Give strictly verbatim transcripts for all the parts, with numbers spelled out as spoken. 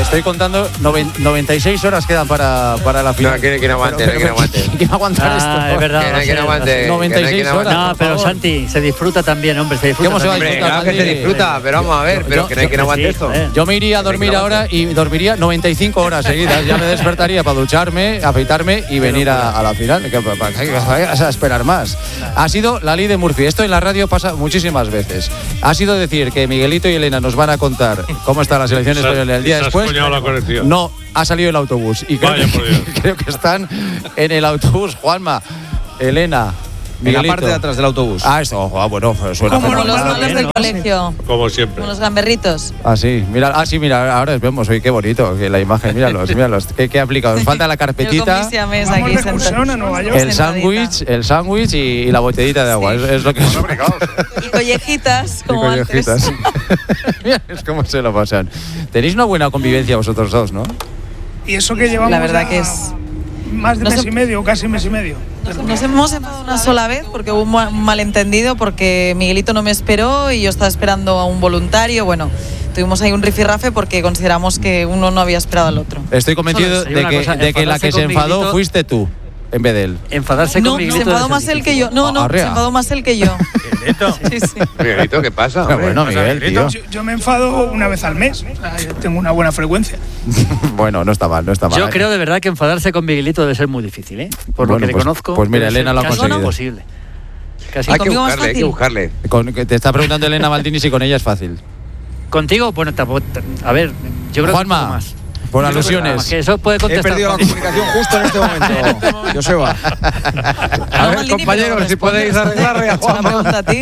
estoy contando, noventa y seis horas quedan para, para la final. No, que, que no aguante, pero, que no aguante. ¿Quién va a aguantar ah, esto? Es verdad. Que no, que no aguante. noventa y seis que no, horas. No, pero Santi, se disfruta también, hombre, se disfruta. ¿Cómo se va a Hombre, disfrutar? claro que se disfruta, pero vamos a ver, pero yo, que no hay que no aguante sí, esto. eh. Yo me iría a dormir ahora y dormiría noventa y cinco horas seguidas. Ya me despertaría para ducharme, afeitarme y venir a, a la final. Que, para que vayas a esperar más. Ha sido la ley de Murphy. Esto en la radio pasa muchísimas veces. Ha sido decir que Miguelito y Elena nos van a contar cómo está la selección española el día después. No, ha salido el autobús. Y creo, Vaya, por Dios. que, creo que están en el autobús, Juanma, Elena. En la parte de atrás del autobús. Ah, esto, ah, bueno, suena Como los fenomenal. malos del colegio. Como siempre. Como los gamberritos. Ah, sí, mira, ah, sí, mira, ahora vemos, oye, qué bonito, que la imagen, míralos, míralos, qué, qué aplicado. Nos falta la Yo con carpetita, mis siames Vamos aquí de excursión a Nueva York. el sándwich, el sándwich y, y la botellita de agua, Sí. es, es lo que es. Y collejitas, Y como collejitas. antes. Mira, es como se lo pasan. Tenéis una buena convivencia vosotros dos, ¿no? Y eso que llevamos La verdad ya que es- más de No mes sé- y medio, casi mes y medio. Nos hemos enfadado una sola vez porque hubo un ma- un malentendido, porque Miguelito no me esperó y yo estaba esperando a un voluntario. Bueno, tuvimos ahí un rifirrafe porque consideramos que uno no había esperado al otro. Estoy convencido Solo de una que, cosa, de que la que enfadarse se con enfadó Miguelito- fuiste tú, en vez de él. Enfadarse No, con se Miguelito. enfadó debe más ser él que yo. No, no, Arrea. se enfadó más él que yo. Sí, sí. Miguelito, ¿qué pasa? Ah, hombre? bueno, Miguel, tío. Yo, yo me enfado una vez al mes. O sea, yo tengo una buena frecuencia. Bueno, no está mal, no está mal. Yo creo de verdad que enfadarse con Miguelito debe ser muy difícil, ¿eh? Por Bueno, lo que le pues- conozco. pues mira, debe ser Elena lo ha casi conseguido. imposible. Casi Hay que Conmigo más buscarle, hay que fácil. buscarle. Con, que te está preguntando Elena Maldini si con ella es fácil. Contigo, bueno, tampoco- a ver, yo creo Juanma, que un poco más. por Yo creo que alusiones. más, que eso puede He contestar. perdido la Juan. comunicación justo en este momento, Joseba. A No, ver, Maldini, compañeros, pero si podéis responde. arreglarle a He hecho una Juanma. pregunta a ti.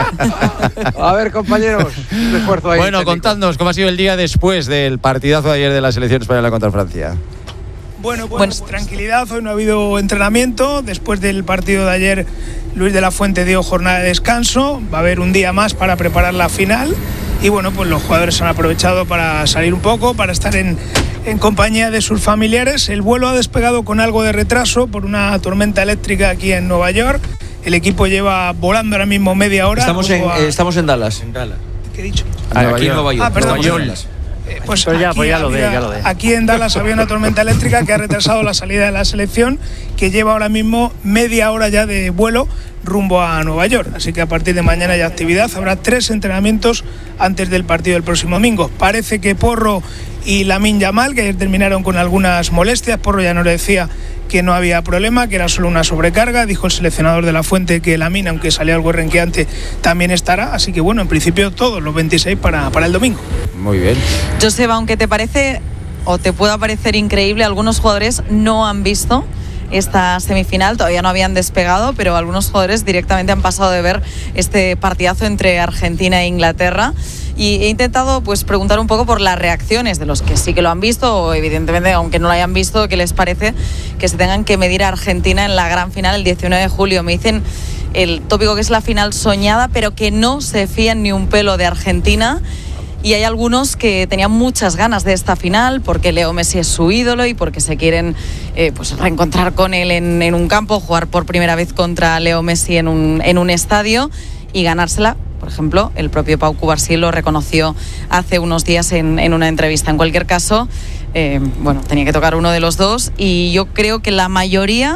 A ver, compañeros, un esfuerzo ahí. Bueno, técnico. contadnos cómo ha sido el día después del partidazo de ayer de la selección española contra Francia. Bueno, pues Bueno. tranquilidad, hoy no ha habido entrenamiento. Después del partido de ayer, Luis de la Fuente dio jornada de descanso. Va a haber un día más para preparar la final. Y bueno, pues los jugadores han aprovechado para salir un poco, para estar en, en compañía de sus familiares. El vuelo ha despegado con algo de retraso por una tormenta eléctrica aquí en Nueva York. El equipo lleva volando ahora mismo media hora. Estamos en, rumbo a- eh, estamos en Dallas. ¿Qué he dicho? Aquí en Nueva York. Ah, perdón. Nueva York. Eh, Pues Pero ya, aquí, pues ya lo ve, había- ya lo ve. aquí en Dallas había una tormenta eléctrica que ha retrasado la salida de la selección, que lleva ahora mismo media hora ya de vuelo rumbo a Nueva York. Así que a partir de mañana hay actividad. Habrá tres entrenamientos antes del partido del próximo domingo. Parece que Porro y Lamine Yamal, que ayer terminaron con algunas molestias. Porro ya nos decía que no había problema, que era solo una sobrecarga. Dijo el seleccionador de la Fuente que Lamine, aunque salió algo renqueante, también estará. Así que bueno, en principio todos los veintiséis para, para el domingo. Muy bien. Joseba, aunque te parece o te pueda parecer increíble, algunos jugadores no han visto esta semifinal, todavía no habían despegado, pero algunos jugadores directamente han pasado de ver este partidazo entre Argentina e Inglaterra. Y he intentado pues preguntar un poco por las reacciones de los que sí que lo han visto, o evidentemente, aunque no lo hayan visto, qué les parece que se tengan que medir a Argentina en la gran final el diecinueve de julio. Me dicen el tópico que es la final soñada, pero que no se fían ni un pelo de Argentina. Y hay algunos que tenían muchas ganas de esta final porque Leo Messi es su ídolo y porque se quieren eh, pues reencontrar con él en, en un campo, jugar por primera vez contra Leo Messi en un, en un estadio y ganársela. Por ejemplo, el propio Pau Cubarsí lo reconoció hace unos días en, en una entrevista. En cualquier caso, eh, bueno, tenía que tocar uno de los dos y yo creo que la mayoría,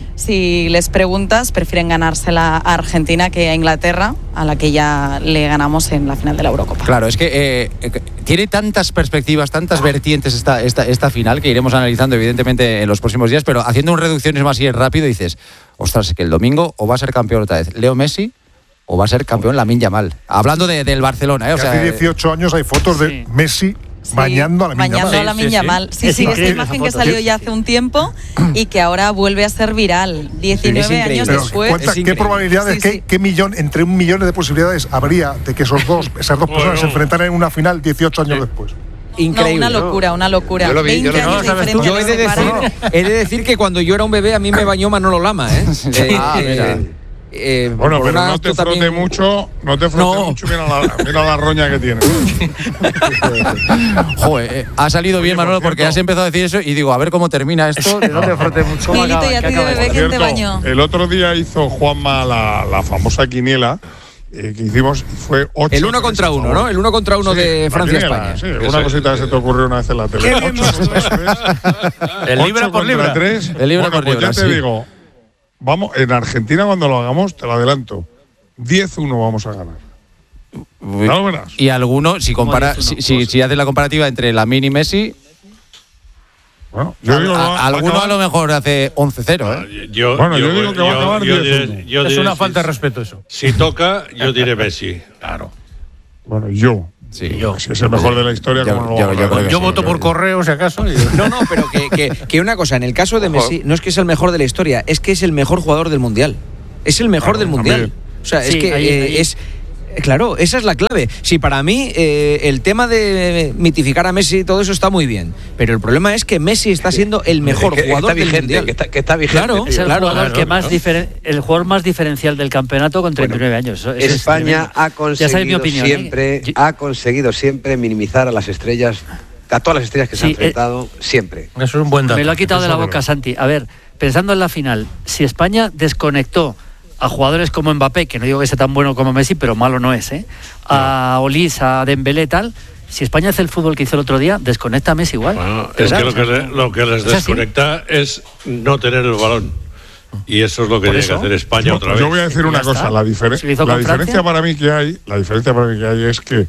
si les preguntas, prefieren ganársela a Argentina que a Inglaterra, a la que ya le ganamos en la final de la Eurocopa. Claro, es que eh, eh, tiene tantas perspectivas, tantas vertientes esta, esta, esta final que iremos analizando evidentemente en los próximos días, pero haciendo un reducciones más y rápido dices, ostras, que el domingo o va a ser campeón otra vez Leo Messi o va a ser campeón Lamine Yamal. Hablando de, del Barcelona, ¿eh? O sea, hace dieciocho años hay fotos de sí. Messi Sí, bañando a Lamine bañando Yamal. a Lamine Sí, sí, sí. Yamal. Sí, Es sí, esta increíble imagen esa que foto. salió ya hace un tiempo y que ahora vuelve a ser viral. diecinueve increíble. años Pero después. cuenta es qué increíble. probabilidades, Sí, qué, sí. qué millón, entre un millón de posibilidades habría de que esos dos, esas dos personas Bueno. se enfrentaran en una final dieciocho años después. Increíble. No, una locura, una locura. Yo lo vi, yo veinte lo vi. años No, de ¿sabes tú? diferencia Yo he de, que separan. decir, he de decir que cuando yo era un bebé a mí me bañó Manolo Lama, ¿eh? Eh, Ah, mira. eh, eh, Bueno, por pero un no te acto frote también- mucho, no te frote No. mucho, mira la, mira la roña que tiene. joder, eh, ha salido bien Oye, por Manolo porque cierto. has empezado a decir eso y digo, a ver cómo termina esto, que no te frote mucho. ¿Cómo Miguelito, acaba? ¿y a ¿Qué ti de acaba bebé esto? quién te Cierto, bañó? el otro día hizo Juanma la, la famosa quiniela eh, que hicimos fue ocho. El uno contra uno, ¿no? El uno contra uno sí, de Francia-España. Sí, una cosita que se te ocurrió una vez en la tele. El libra por libra. Tres. El libra bueno, por pues libra, ya te sí. digo, vamos, en Argentina cuando lo hagamos, te lo adelanto, diez uno vamos a ganar. Uy. Ya lo verás. Y alguno, si compara, diez uno? si, si, si haces la comparativa entre Lamine y Messi, Bueno, yo digo, a- va- va a alguno a acabar- lo mejor hace once cero, ¿eh? Yo, Bueno, yo digo que va a acabar yo diez diré- uno. yo Es diré, una falta de si- respeto eso. Si toca, yo diré Messi. Claro. Bueno, yo. Sí, yo. Si es el mejor de la historia, Yo- como no lo yo- vamos a yo ver? creo que Yo sí, voto yo- por correo, si acaso. y- No, no, pero que, que, que una cosa, en el caso de Messi, no es que es el mejor de la historia, es que es el mejor jugador del Mundial. Es el mejor Claro, del Mundial. también. O sea, es Sí, que ahí- eh, ahí. es. Claro, esa es la clave. Sí, para mí eh, el tema de mitificar a Messi y todo eso está muy bien. Pero el problema es que Messi está siendo el mejor Que- que jugador está del vigente, Mundial. que está, que está vigente. Claro, tío. Es el claro, jugador claro, que más claro. diferen- el jugador más diferencial del campeonato con treinta y nueve años. Eso- eso es España tremendo. ha Ya sabes mi conseguido opinión, ¿eh? siempre, Yo- ha conseguido siempre minimizar a las estrellas, a todas las estrellas que se Sí, han eh, enfrentado, siempre. Eso es un buen dato. Me lo ha quitado de la Eso es boca, verdad. Santi. A ver, pensando en la final, si España desconectó a jugadores como Mbappé, que no digo que sea tan bueno como Messi, pero malo no es, ¿eh? A Olís, a Dembélé y tal. Si España hace el fútbol que hizo el otro día, desconecta a Messi igual. Bueno, es ¿Verdad? que lo que, le- lo que les ¿Es así? desconecta es no tener el balón. Y eso es lo que Por tiene eso. que hacer España No, otra pues vez. yo voy a decir Y una ya cosa, está. la, difere- ¿Se lo hizo la con diferencia Francia? para mí que hay, la diferencia para mí que hay es que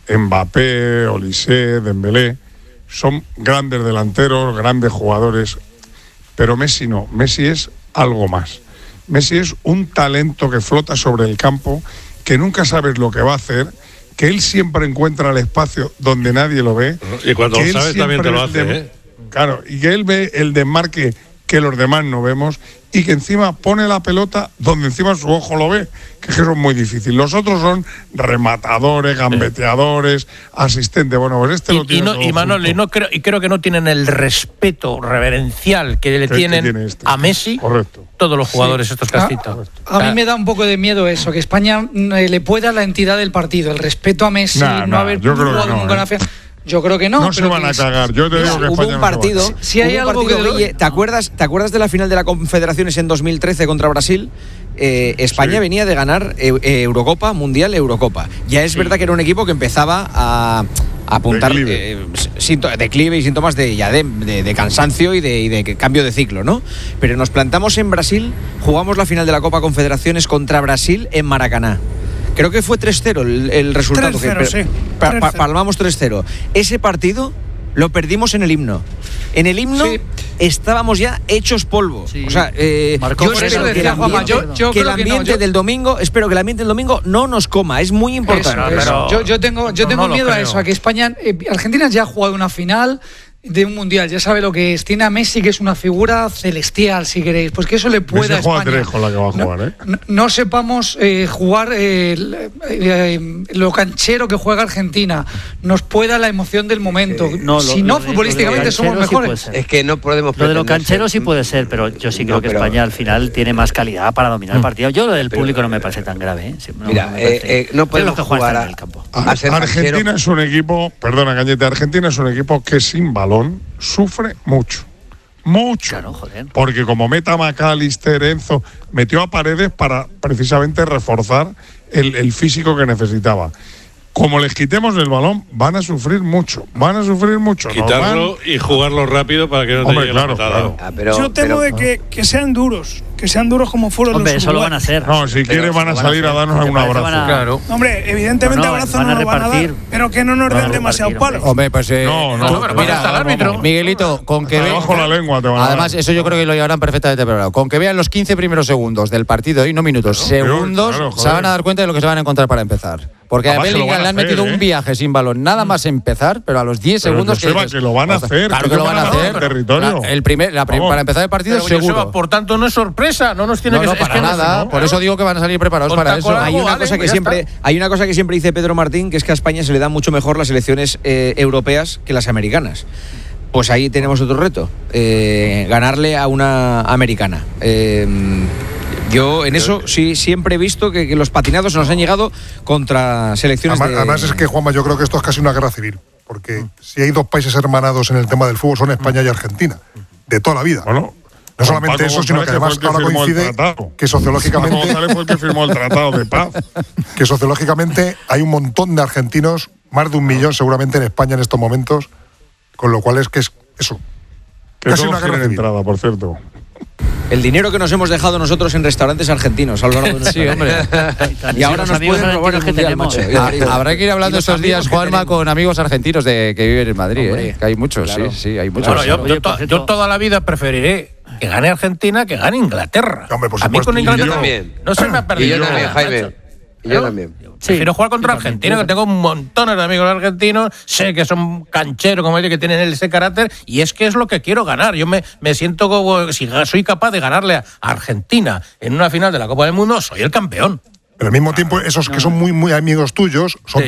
Mbappé, Olise, Dembélé son grandes delanteros, grandes jugadores, pero Messi no, Messi es algo más. Messi es un talento que flota sobre el campo, que nunca sabes lo que va a hacer, que él siempre encuentra el espacio donde nadie lo ve. Y cuando que lo él sabes también te siempre lo hace, ve el ¿eh? Claro, y que él ve el desmarque que los demás no vemos y que encima pone la pelota donde encima su ojo lo ve, que eso es muy difícil. Los otros son rematadores, gambeteadores, asistentes. Bueno, pues este Y, lo y tiene no, todo y Manuel, y, junto. no creo, y creo que no tienen el respeto reverencial que le Que- que tienen tiene este. a Messi Correcto. todos los jugadores estos que has citado. A mí me da un poco de miedo eso, que España eh, le pueda la entidad del partido, el respeto a Messi, Nah, no nah, haber yo creo que jugado no, nunca ¿eh? una final. Yo creo que no. No se pero van que a es- cagar. Yo te Mira, digo que hubo España un no se va a partido, cagar. Si hay hubo un algo partido, que- Guille, ¿te acuerdas, ¿te acuerdas de la final de la Confederaciones en dos mil trece contra Brasil? Eh, España Sí. venía de ganar eh, eh, Eurocopa, Mundial, Eurocopa. Ya es verdad que era un equipo que empezaba a, a apuntar Declive. eh, sínto- declive y síntomas de, ya de, de- de cansancio y de, y de que- cambio de ciclo, ¿no? Pero nos plantamos en Brasil, jugamos la final de la Copa Confederaciones contra Brasil en Maracaná. Creo que fue tres cero el, el resultado. tres cero, que, sí. pa- pa- tres cero. palmamos tres cero. Ese partido lo perdimos en el himno. En el himno Sí. estábamos ya hechos polvo. Sí. O sea, eh, Marcó yo por espero eso que el decía Juanma, ambiente, yo- yo que el creo que no, ambiente yo- del domingo, espero que el ambiente del domingo no nos coma. Es muy importante. Eso, pero- eso. Yo, yo tengo, yo no, tengo no lo miedo a creo. eso, a que España, eh, Argentina ya ha jugado una final de un mundial, ya sabe lo que es. Tiene a Messi, que es una figura celestial, si queréis. Pues que eso le pueda a Messi juega España. tres con la que va a No- jugar, ¿eh? No, no sepamos eh, jugar eh, el- eh, eh, lo canchero que juega Argentina, nos pueda la emoción del momento. No, lo- si lo no, de- futbolísticamente lo de somos canchero sí mejores. puede ser. Es que no podemos Lo de lo pretender canchero ser- sí puede ser, pero yo sí creo No, que pero- España al final tiene más calidad para dominar el partido. Yo lo del Pero- público no me parece tan grave. ¿eh? Sí, no- Mira, no me eh, parece. eh, no Pero podemos los que juegan jugar están a- en el campo. a ser Argentina canchero. es un equipo, perdona Cañete, Argentina es un equipo que sin balón sufre mucho. Mucho. Claro, joder. Porque como meta McAllister, Enzo, metió a Paredes para precisamente reforzar el, el físico que necesitaba. Como les quitemos el balón, van a sufrir mucho. Van a sufrir mucho. Quitarlo normal. y jugarlo rápido para que no te Hombre, llegue claro, la patada. claro. Ah, pero- Yo temo pero- de que, que sean duros, que sean duros como fueron Hombre, los eso lo van a uruguayos. hacer. No, si quieres van a lo van a salir a hacer. darnos ¿Te un parece abrazo. van a- Claro. Hombre, evidentemente No, no, abrazo van no a nos van a dar, repartir. pero que no nos Van a den demasiado repartir, palo. Hombre, pues eh, No, no, tú- no, mira, hasta el árbitro. Miguelito, con que Hasta ve- debajo la lengua te van a Además, dar. eso yo creo que lo llevarán perfectamente preparado. Con que vean los quince primeros segundos del partido y no minutos, segundos, claro, se joder. van a dar cuenta de lo que se van a encontrar para empezar. Porque a Además, que lo Bellingham van a le han hacer, metido ¿eh? un viaje sin balón, nada más empezar, pero a los diez Pero, segundos Joseba, dices, que lo van a "Ostras, hacer, Claro que que lo te van a van a dar hacer. territorio. La- el primer, la prim- Vamos. para empezar el partido, Pero, Joseba, seguro. por tanto, no es sorpresa, no nos tiene No, que no, es para que no- nada. no. Por eso digo que van a salir preparados Con para taco eso. largo, Hay una, vale, cosa que pues ya siempre, está. hay una cosa que siempre dice Pedro Martín, que es que a España se le dan mucho mejor las selecciones eh, europeas que las americanas. Pues ahí tenemos otro reto, eh, ganarle a una americana. Eh, yo en eso sí siempre he visto que, que los patinados nos han llegado contra selecciones Además, de... además es que, Juanma, yo creo que esto es casi una guerra civil. Porque si hay dos países hermanados en el tema del fútbol son España y Argentina. De toda la vida. Bueno, No solamente eso, sino que además ahora coincide que sociológicamente Paco González fue el que firmó el tratado de paz. Que sociológicamente hay un montón de argentinos, más de un millón seguramente en España en estos momentos, con lo cual es que es eso. Que casi todos una guerra quieren civil. entrada, por cierto. El dinero que nos hemos dejado nosotros en restaurantes argentinos a lo largo de nuestra Sí, hombre. Y ahora nos amigos pueden robar el argentinos que mundial, tenemos. macho. Ah, habrá que ir hablando Y los estos días, amigos que Juanma, tenemos. con amigos argentinos de que viven en Madrid, Hombre, ¿eh? Que hay muchos, claro. sí, sí, hay muchos. Bueno, yo, Oye, yo por to- cierto- yo toda la vida preferiré que gane Argentina que gane Inglaterra. Hombre, por a mí supuesto. con Y Inglaterra yo también. no se me ha Y perdido yo también, nada, Jaime. macho. Y yo también. Prefiero jugar contra yo también, argentinos, yo que tengo montones de amigos argentinos, sé que son cancheros, como ellos, que tienen ese carácter, y es que es lo que quiero ganar. Yo me, me siento como, si soy capaz de ganarle a Argentina en una final de la Copa del Mundo, soy el campeón. Pero al mismo tiempo, esos que son muy, muy amigos tuyos son Sí.